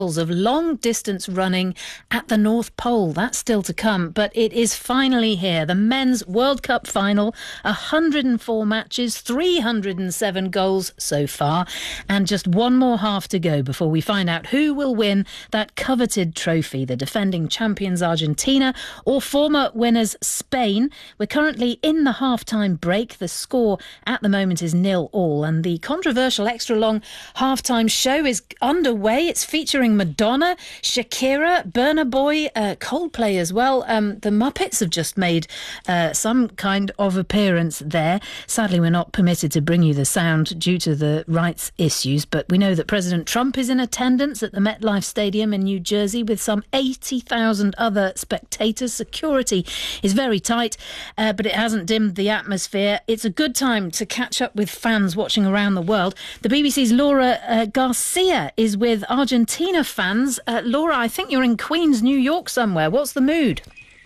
of long-distance running at the North Pole. That's still to come, but it is finally here. The Men's World Cup final, 104 matches, 307 goals so far, and just one more half to go before we find out who will win that coveted trophy, the defending champions Argentina or former winners Spain. We're currently in the half-time break. The score at the moment is 0-0, and the controversial extra-long half-time show is underway. It's featuring Madonna, Shakira, Burna Boy, Coldplay as well. The Muppets have just made some kind of appearance there. Sadly, we're not permitted to bring you the sound due to the rights issues, but we know that President Trump is in attendance at the MetLife Stadium in New Jersey with some 80,000 other spectators. Security is very tight, but it hasn't dimmed the atmosphere. It's a good time to catch up with fans watching around the world. The BBC's Laura Garcia is with Argentina fans. Laura, I think you're in Queens, New York somewhere. What's the mood?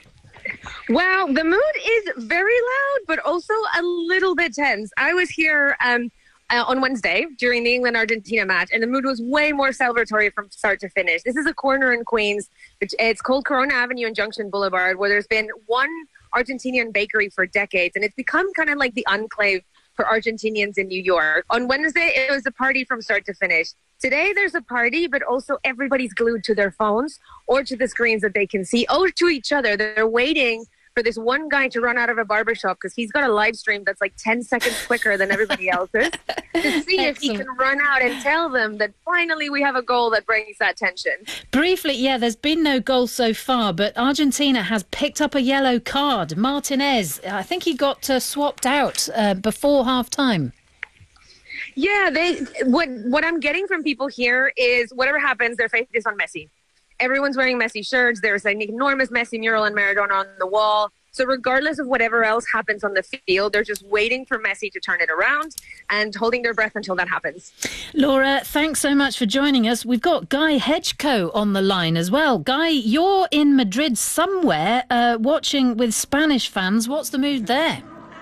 Wow, the mood is very loud, but also a little bit tense. I was here on Wednesday during the England-Argentina match, and the mood was way more celebratory from start to finish. This is a corner in Queens. It's called Corona Avenue and Junction Boulevard, where there's been one Argentinian bakery for decades, and it's become kind of like the enclave for Argentinians in New York. On Wednesday, it was a party from start to finish. Today, there's a party, but also everybody's glued to their phones or to the screens that they can see, or to each other. They're waiting for this one guy to run out of a barbershop because he's got a live stream that's like 10 seconds quicker than everybody else's to see if he can run out and tell them that finally we have a goal that brings that tension. Briefly, yeah, there's been no goal so far, but Argentina has picked up a yellow card. Martinez, I think he got swapped out before half-time. Yeah, what I'm getting from people here is whatever happens, their faith is on Messi. Everyone's wearing Messi shirts. There's an enormous Messi mural and Maradona on the wall. So regardless of whatever else happens on the field, they're just waiting for Messi to turn it around and holding their breath until that happens. Laura, thanks so much for joining us. We've got Guy Hedgecoe on the line as well. Guy, you're in Madrid somewhere watching with Spanish fans. What's the mood there?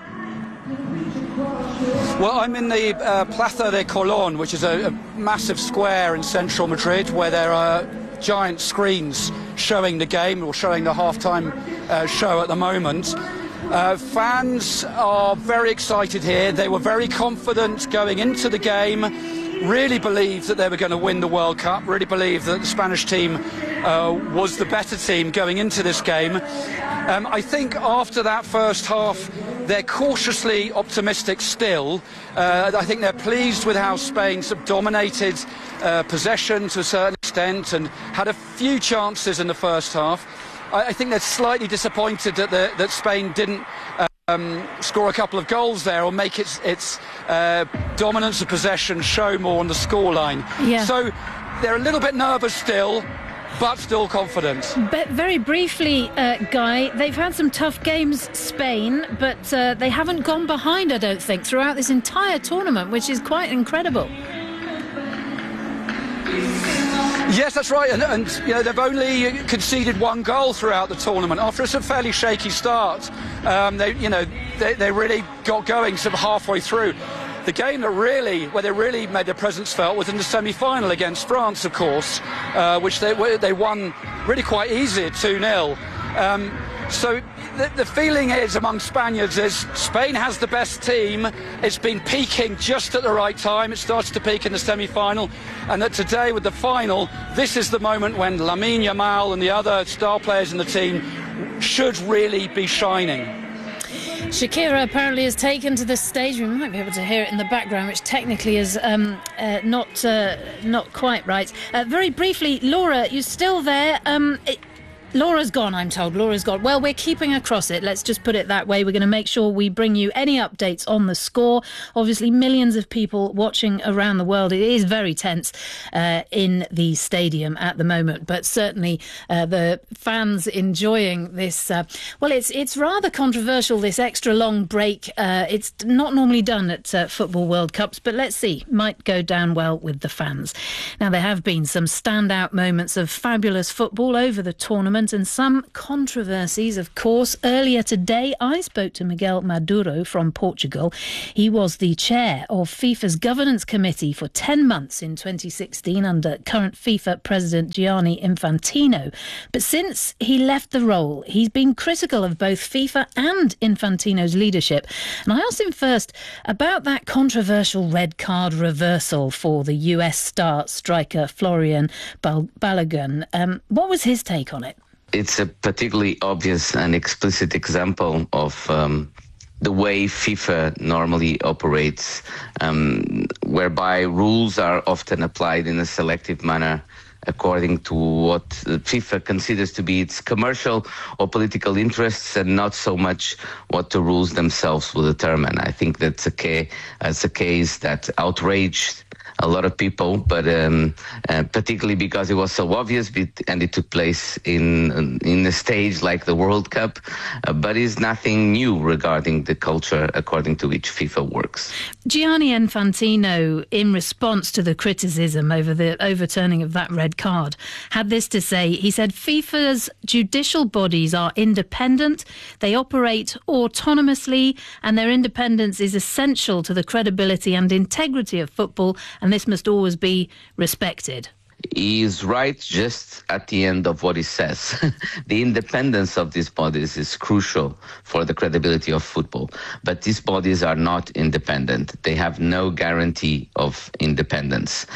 Well, I'm in the Plaza de Colón, which is a massive square in central Madrid where there are giant screens showing the game or showing the half-time show at the moment. Fans are very excited here. They were very confident going into the game, really believed that they were going to win the World Cup, really believed that the Spanish team was the better team going into this game. I think after that first half, they're cautiously optimistic still. I think they're pleased with how Spain dominated possession to a certain extent and had a few chances in the first half. I think they're slightly disappointed that Spain didn't score a couple of goals there or make its dominance of possession show more on the scoreline. Yeah. So they're a little bit nervous still, but still confident. But very briefly, Guy, they've had some tough games, Spain, but they haven't gone behind, I don't think, throughout this entire tournament, which is quite incredible. Yes, that's right, and you know, they've only conceded one goal throughout the tournament after a fairly shaky start. They really got going sort of halfway through. The game where they really made their presence felt was in the semi-final against France, of course, which they won really quite easy at 2-0. So the feeling is among Spaniards is Spain has the best team. It's been peaking just at the right time. It started to peak in the semi-final, and that today with the final, this is the moment when Lamine Yamal and the other star players in the team should really be shining. Shakira apparently has taken to the stage. We might be able to hear it in the background, which technically is not quite right. Very briefly, Laura, you're still there. Laura's gone, I'm told. Laura's gone. Well, we're keeping across it. Let's just put it that way. We're going to make sure we bring you any updates on the score. Obviously, millions of people watching around the world. It is very tense in the stadium at the moment, but certainly the fans enjoying this. It's rather controversial, this extra long break. It's not normally done at Football World Cups, but let's see. Might go down well with the fans. Now, there have been some standout moments of fabulous football over the tournament. tournament and some controversies, of course. Earlier today, I spoke to Miguel Maduro from Portugal. He was the chair of FIFA's governance committee for 10 months in 2016 under current FIFA president Gianni Infantino. But since he left the role, he's been critical of both FIFA and Infantino's leadership. And I asked him first about that controversial red card reversal for the US star striker Florian Balogun. What was his take on it? It's a particularly obvious and explicit example of the way FIFA normally operates, whereby rules are often applied in a selective manner according to what FIFA considers to be its commercial or political interests, and not so much what the rules themselves will determine. I think that's a case that outraged a lot of people, but particularly because it was so obvious, and it took place in a stage like the World Cup, but is nothing new regarding the culture according to which FIFA works. Gianni Infantino, in response to the criticism over the overturning of that red card, had this to say. He said FIFA's judicial bodies are independent, they operate autonomously, and their independence is essential to the credibility and integrity of football, and this must always be respected. He is right just at the end of what he says. The independence of these bodies is crucial for the credibility of football. But these bodies are not independent. They have no guarantee of independence.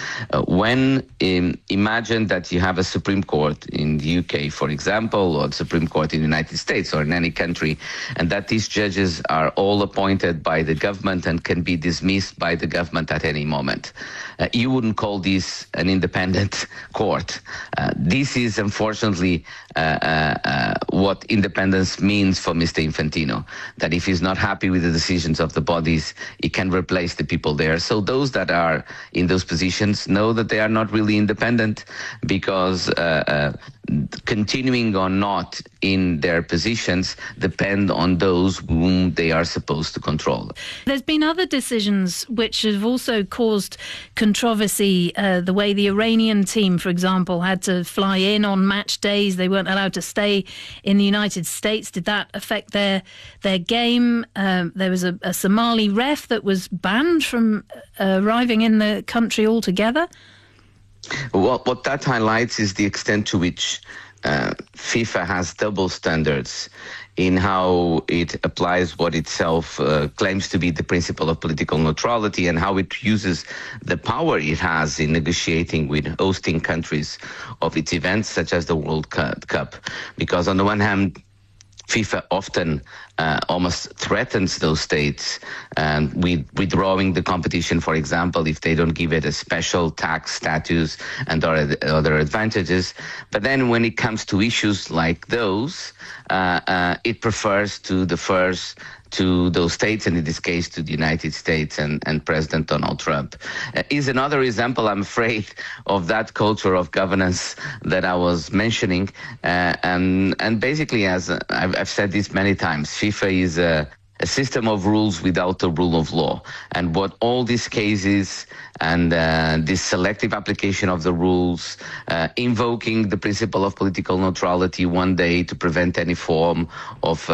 Imagine that you have a Supreme Court in the UK, for example, or the Supreme Court in the United States or in any country, and that these judges are all appointed by the government and can be dismissed by the government at any moment. You wouldn't call this an independent court. This is unfortunately what independence means for Mr. Infantino, that if he's not happy with the decisions of the bodies, he can replace the people there. So those that are in those positions know that they are not really independent, because continuing or not in their positions depend on those whom they are supposed to control. There's been other decisions which have also caused controversy. The way the Iranian team, for example, had to fly in on match days. They weren't allowed to stay in the United States. Did that affect their game? There was a Somali ref that was banned from arriving in the country altogether. Well, what that highlights is the extent to which FIFA has double standards in how it applies what itself claims to be the principle of political neutrality, and how it uses the power it has in negotiating with hosting countries of its events, such as the World Cup. Because on the one hand, FIFA often almost threatens those states with withdrawing the competition, for example, if they don't give it a special tax status and other advantages. But then when it comes to issues like those, it prefers to defer to those states, and in this case to the United States and President Donald Trump. Is another example, I'm afraid, of that culture of governance that I was mentioning. And basically, as I've said this many times, FIFA is a system of rules without a rule of law. And what all these cases and this selective application of the rules, invoking the principle of political neutrality one day to prevent any form of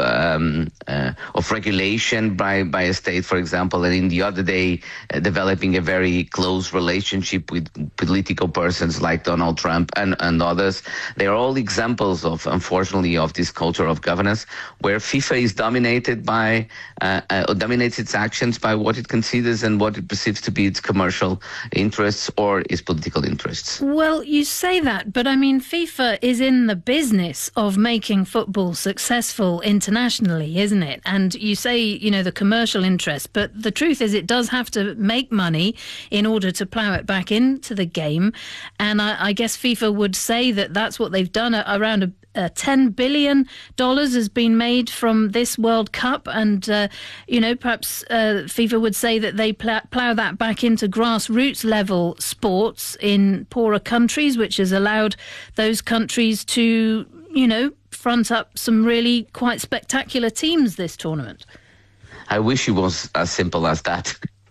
regulation by a state, for example, and in the other day developing a very close relationship with political persons like Donald Trump and others. They are all examples of, unfortunately, of this culture of governance where FIFA is dominated by dominates its actions by what it considers and what it perceives to be its commercial interests or its political interests. Well, you say that, but I mean, FIFA is in the business of making football successful internationally, isn't it? And you say, you know, the commercial interest, but the truth is it does have to make money in order to plough it back into the game. And I guess FIFA would say that that's what they've done. Around $10 billion has been made from this World Cup, and perhaps FIFA would say that they plough that back into grassroots level sports in poorer countries, which has allowed those countries to, front up some really quite spectacular teams this tournament. I wish it was as simple as that.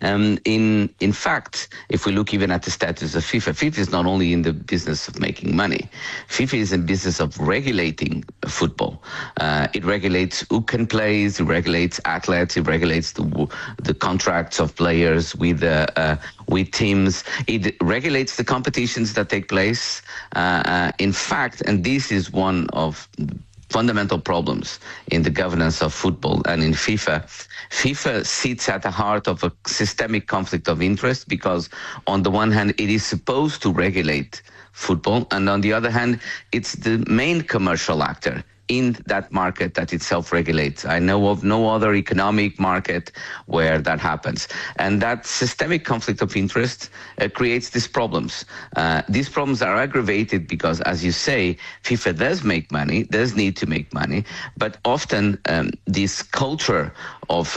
In fact, if we look even at the status of FIFA, FIFA is not only in the business of making money. FIFA is in business of regulating football. It regulates who can play, it regulates athletes, it regulates the contracts of players with teams. It regulates the competitions that take place. In fact, and this is one of fundamental problems in the governance of football and in FIFA. FIFA sits at the heart of a systemic conflict of interest because on the one hand, it is supposed to regulate football, and on the other hand, it's the main commercial actor in that market that itself regulates. I know of no other economic market where that happens. And that systemic conflict of interest creates these problems. These problems are aggravated because, as you say, FIFA does make money, does need to make money, but often this culture of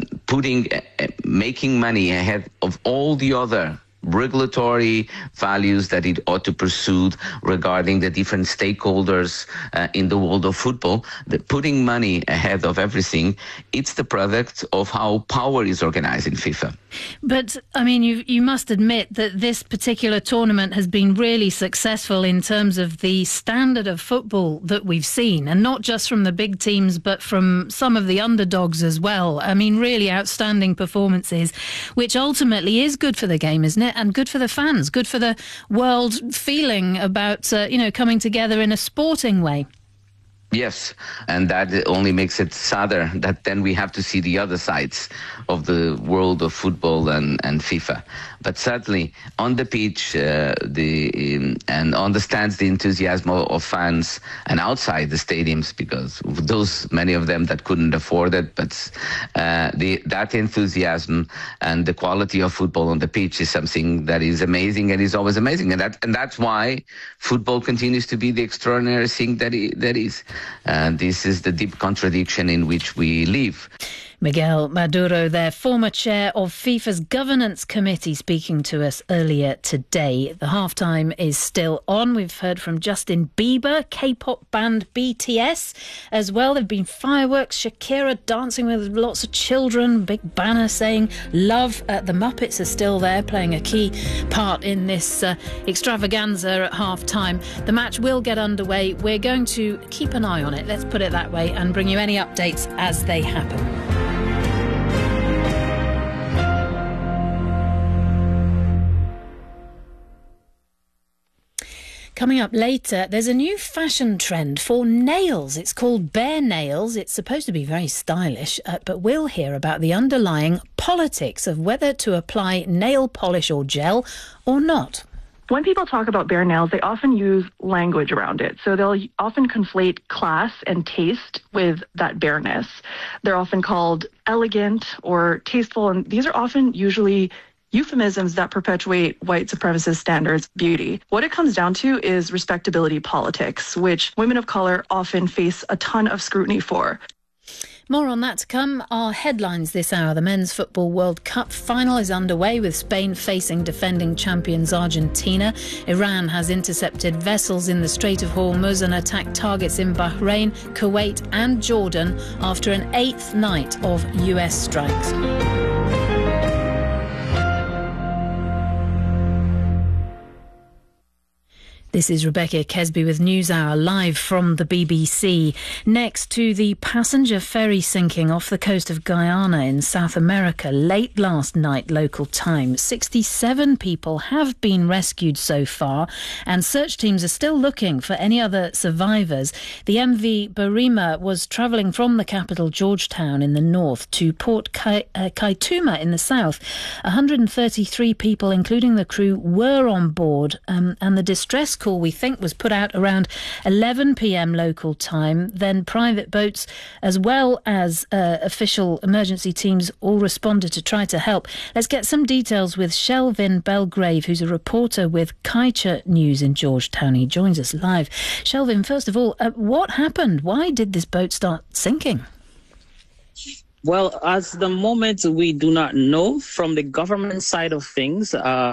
making money ahead of all the other regulatory values that it ought to pursue regarding the different stakeholders in the world of football, putting money ahead of everything, it's the product of how power is organized in FIFA. But, I mean, you must admit that this particular tournament has been really successful in terms of the standard of football that we've seen, and not just from the big teams, but from some of the underdogs as well. I mean, really outstanding performances, which ultimately is good for the game, isn't it? And good for the fans, good for the world feeling about, coming together in a sporting way. Yes, and that only makes it sadder that then we have to see the other sides of the world of football and FIFA. But certainly on the pitch and on the stands, the enthusiasm of fans, and outside the stadiums, because those many of them that couldn't afford it, but that enthusiasm and the quality of football on the pitch is something that is amazing and is always amazing, and that's why football continues to be the extraordinary thing that is. This is the deep contradiction in which we live. Miguel Maduro, their former chair of FIFA's governance committee, speaking to us earlier today. The halftime is still on. We've heard from Justin Bieber, K-pop band BTS as well. There have been fireworks, Shakira dancing with lots of children, big banner saying love. The Muppets are still there, playing a key part in this extravaganza at halftime. The match will get underway. We're going to keep an eye on it, let's put it that way, and bring you any updates as they happen. Coming up later, there's a new fashion trend for nails. It's called bare nails. It's supposed to be very stylish, but we'll hear about the underlying politics of whether to apply nail polish or gel or not. When people talk about bare nails, they often use language around it. So they'll often conflate class and taste with that bareness. They're often called elegant or tasteful, and these are often usually euphemisms that perpetuate white supremacist standards of beauty. What it comes down to is respectability politics, which women of color often face a ton of scrutiny for. More on that to come. Our headlines this hour. The Men's Football World Cup final is underway with Spain facing defending champions Argentina. Iran has intercepted vessels in the Strait of Hormuz and attacked targets in Bahrain, Kuwait and Jordan after an 8th night of US strikes. This is Rebecca Kesby with NewsHour live from the BBC. Next to the passenger ferry sinking off the coast of Guyana in South America late last night local time. 67 people have been rescued so far and search teams are still looking for any other survivors. The MV Barima was travelling from the capital Georgetown in the north to Port Kaituma in the south. 133 people, including the crew, were on board and the distress call we think was put out around 11 p.m. local time. Then private boats as well as official emergency teams all responded to try to help. Let's get some details with Shelvin Belgrave, who's a reporter with Kaicha News in Georgetown. He joins us live. Shelvin, first of all, what happened? Why did this boat start sinking? Well, at the moment, we do not know. From the government side of things,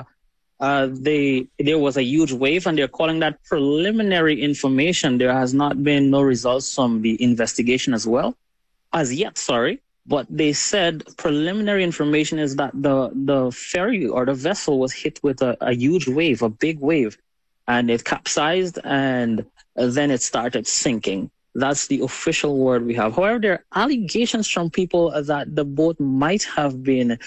there was a huge wave, and they're calling that preliminary information. There has not been no results from the investigation as yet. But they said preliminary information is that the ferry or the vessel was hit with a huge wave, a big wave, and it capsized and then it started sinking. That's the official word we have. However, there are allegations from people that the boat might have been,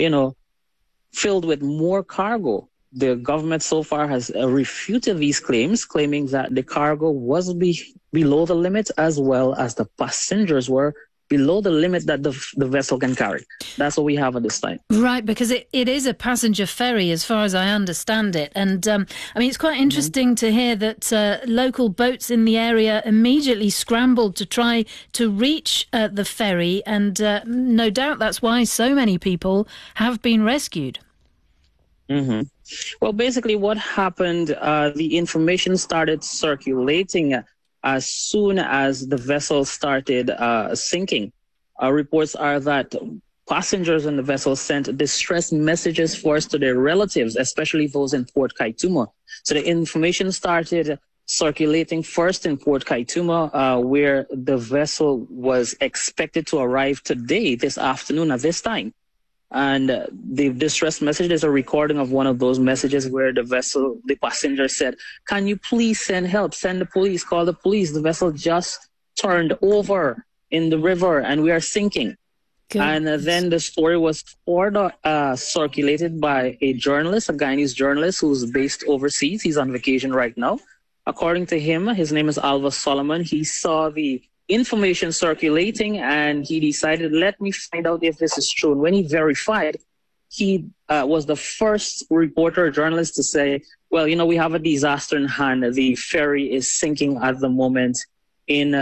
filled with more cargo. The government so far has refuted these claims, claiming that the cargo was below the limit as well as the passengers were below the limit that the vessel can carry. That's what we have at this time. Right, because it is a passenger ferry as far as I understand it. And it's quite interesting to hear that local boats in the area immediately scrambled to try to reach the ferry. And no doubt that's why so many people have been rescued. Mm-hmm. Well, basically what happened, the information started circulating as soon as the vessel started sinking. Reports are that passengers on the vessel sent distress messages first to their relatives, especially those in Port Kaituma. So the information started circulating first in Port Kaituma, where the vessel was expected to arrive today, this afternoon at this time. And the distress message is a recording of one of those messages where the passenger said, "Can you please send help? Send the police, call the police. The vessel just turned over in the river and we are sinking." Goodness. And then the story was further circulated by a journalist, a Guyanese journalist who's based overseas. He's on vacation right now. According to him, his name is Alva Solomon. He saw the information circulating and he decided, let me find out if this is true. And when he verified, he was the first reporter or journalist to say, well, we have a disaster in hand. The ferry is sinking at the moment in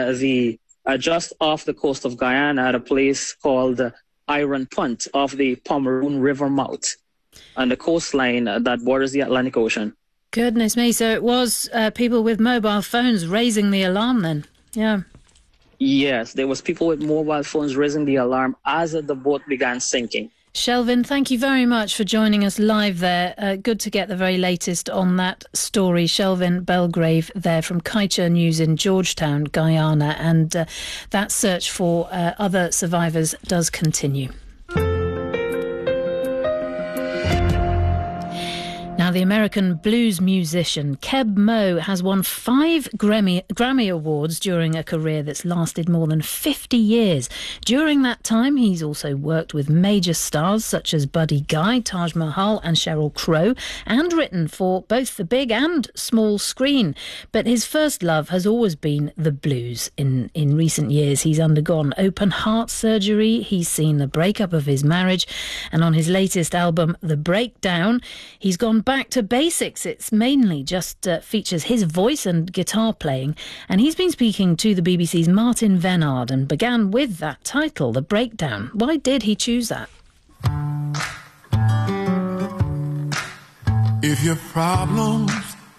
just off the coast of Guyana at a place called Iron Punt off the Pomeroon River mouth on the coastline that borders the Atlantic Ocean. Goodness me. So it was people with mobile phones raising the alarm then. Yeah. Yes, there was people with mobile phones raising the alarm as the boat began sinking. Shelvin, thank you very much for joining us live there. Good to get the very latest on that story. Shelvin Belgrave there from Kaieteur News in Georgetown, Guyana. And that search for other survivors does continue. Now, the American blues musician Keb Mo has won 5 Grammy Awards during a career that's lasted more than 50 years. During that time, he's also worked with major stars such as Buddy Guy, Taj Mahal and Sheryl Crow, and written for both the big and small screen. But his first love has always been the blues. In recent years, he's undergone open heart surgery, he's seen the breakup of his marriage, and on his latest album, The Breakdown, he's gone back to basics. It's mainly just features his voice and guitar playing, and he's been speaking to the BBC's Martin Venard and began with that title, The Breakdown. Why did he choose that? If your problems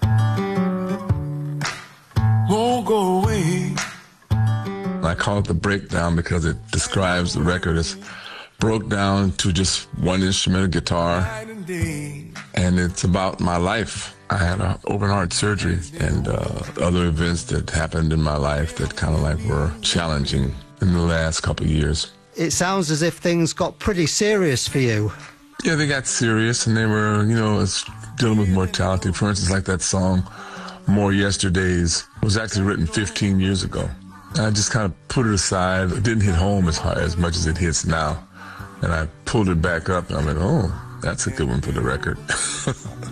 won't go away. I call it The Breakdown because it describes the record as broke down to just one instrumental guitar, and it's about my life. I had an open heart surgery and other events that happened in my life that kind of like were challenging in the last couple of years. It sounds as if things got pretty serious for you. Yeah, they got serious, and they were, dealing with mortality. For instance, like that song, More Yesterdays, was actually written 15 years ago. And I just kind of put it aside. It didn't hit home as much as it hits now. And I pulled it back up, and I'm like, oh, that's a good one for the record.